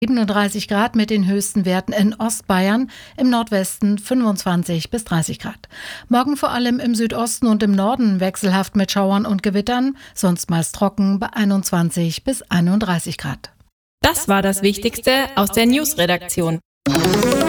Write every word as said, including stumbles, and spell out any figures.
siebenunddreißig Grad mit den höchsten Werten in Ostbayern, im Nordwesten fünfundzwanzig bis dreißig Grad. Morgen vor allem im Südosten und im Norden wechselhaft mit Schauern und Gewittern, sonst meist trocken bei einundzwanzig bis einunddreißig Grad. Das war das Wichtigste aus der Newsredaktion.